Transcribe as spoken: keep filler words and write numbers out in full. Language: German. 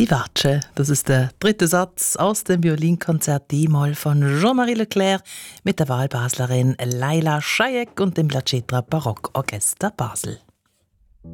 Vivace, das ist der dritte Satz aus dem Violinkonzert D-Moll von Jean-Marie Leclerc mit der Wahlbaslerin Laila Schajek und dem La Cetra Barockorchester Basel.